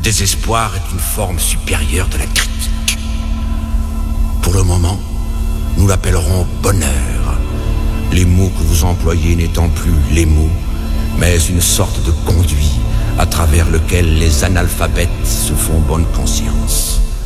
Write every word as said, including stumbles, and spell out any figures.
désespoir est une forme supérieure de la critique. Pour le moment, nous l'appellerons bonheur. Les mots que vous employez n'étant plus les mots, mais une sorte de conduit à travers lequel les analphabètes se font bonne conscience.